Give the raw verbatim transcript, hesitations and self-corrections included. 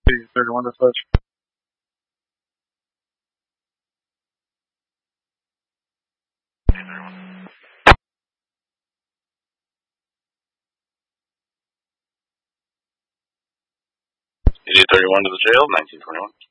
thirty-one to switch. D D thirty-one to the jail, nineteen twenty-one.